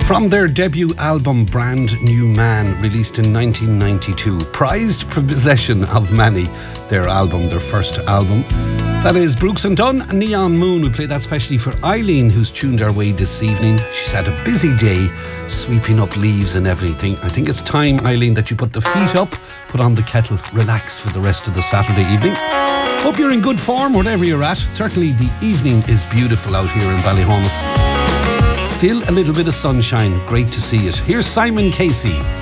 From their debut album Brand New Man, released in 1992, prized possession of many, their first album. That is Brooks and Dunn, Neon Moon. We play that specially for Eileen, who's tuned our way this evening. She's had a busy day, sweeping up leaves and everything. I think it's time, Eileen, that you put the feet up, put on the kettle, relax for the rest of the Saturday evening. Hope you're in good form wherever you're at. Certainly the evening is beautiful out here in Ballyhonus. Still a little bit of sunshine. Great to see it. Here's Simon Casey.